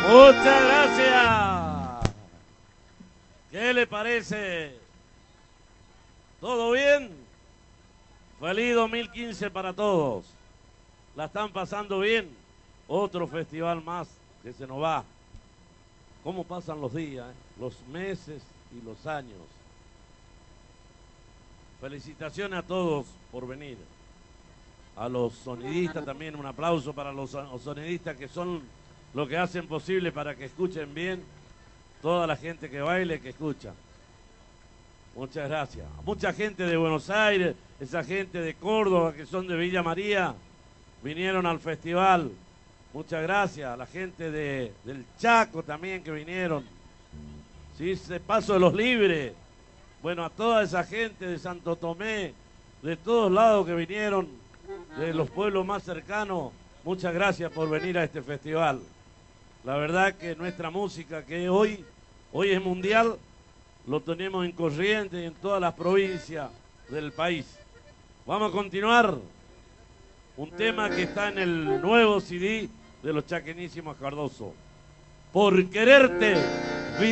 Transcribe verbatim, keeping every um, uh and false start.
Muchas gracias. ¿Qué le parece? ¿Todo bien? Feliz dos mil quince para todos. ¿La están pasando bien? Otro festival más que se nos va. ¿Cómo pasan los días, eh? Los meses y los años? Felicitaciones a todos por venir. A los sonidistas también, un aplauso para los sonidistas que son lo que hacen posible para que escuchen bien. Toda la gente que baile, que escucha. Muchas gracias. Mucha gente de Buenos Aires, esa gente de Córdoba que son de Villa María, vinieron al festival. Muchas gracias. A la gente de, del Chaco también que vinieron. Sí, se Paso de los Libres. Bueno, a toda esa gente de Santo Tomé, de todos lados que vinieron, de los pueblos más cercanos, muchas gracias por venir a este festival. La verdad que nuestra música, que hoy, hoy es mundial, lo tenemos en Corrientes y en todas las provincias del país. Vamos a continuar. Un tema que está en el nuevo C D de los Chaqueñísimos Cardoso. Por quererte.